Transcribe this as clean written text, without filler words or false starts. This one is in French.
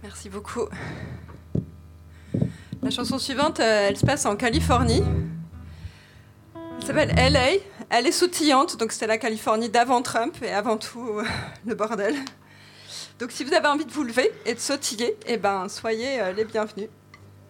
Merci beaucoup. La chanson suivante, elle se passe en Californie. Elle s'appelle LA. Elle est sautillante, donc c'est la Californie d'avant Trump et avant tout le bordel. Donc si vous avez envie de vous lever et de sautiller, eh ben, soyez les bienvenus.